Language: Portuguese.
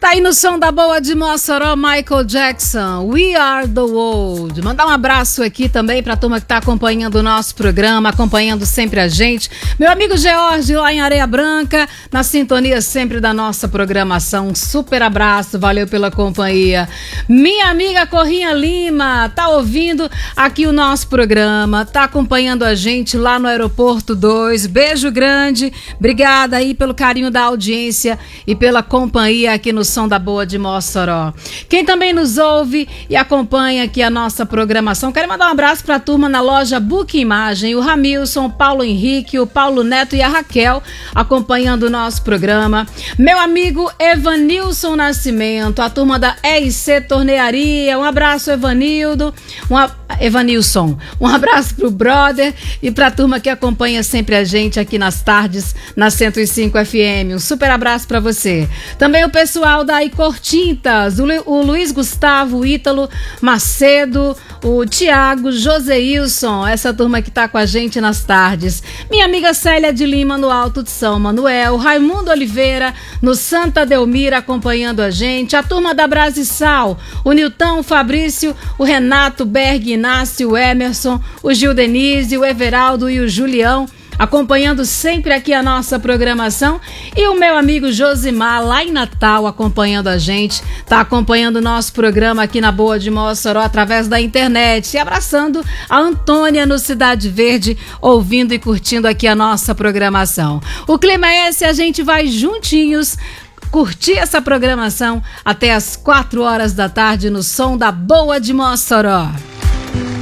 Tá aí no som da boa de Mossoró, Michael Jackson, We Are The World. Mandar um abraço aqui também pra turma que tá acompanhando o nosso programa, acompanhando sempre a gente. Meu amigo George lá em Areia Branca, na sintonia sempre da nossa programação. Um super abraço, valeu pela companhia. Minha amiga Corrinha Lima, tá ouvindo aqui o nosso programa, tá acompanhando a gente lá no Aeroporto 2. Beijo grande, obrigada aí pelo carinho da audiência e pela companhia aqui no Som da Boa de Mossoró. Quem também nos ouve e acompanha aqui a nossa programação, quero mandar um abraço para a turma na loja Book Imagem, o Ramilson, o Paulo Henrique, o Paulo Neto e a Raquel acompanhando o nosso programa. Meu amigo Evanilson Nascimento, a turma da EIC Tornearia, um abraço Evanilson, um abraço pro brother e pra turma que acompanha sempre a gente aqui nas tardes na 105 FM, um super abraço pra você. Também o pessoal da Icor Tintas, o Luiz Gustavo, o Ítalo Macedo, o Tiago, Joseilson, essa turma que tá com a gente nas tardes. Minha amiga Célia de Lima no Alto de São Manuel, Raimundo Oliveira no Santa Delmira acompanhando a gente, a turma da Brasissal, o Nilton, o Fabrício, o Renato, Berg, Inácio, o Emerson, o Gil Denise, o Everaldo e o Julião acompanhando sempre aqui a nossa programação, e o meu amigo Josimar lá em Natal acompanhando a gente, tá acompanhando o nosso programa aqui na Boa de Mossoró através da internet, e abraçando a Antônia no Cidade Verde, ouvindo e curtindo aqui a nossa programação. O clima é esse, a gente vai juntinhos curtir essa programação até as 4 horas da tarde no Som da Boa de Mossoró.